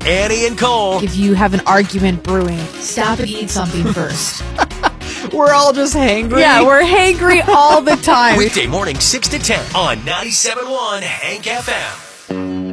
Annie and Cole. If you have an argument brewing, stop and eat something first. We're all just hangry. Yeah, we're hangry all the time. Weekday morning 6 to 10 on 97.1 Hank FM.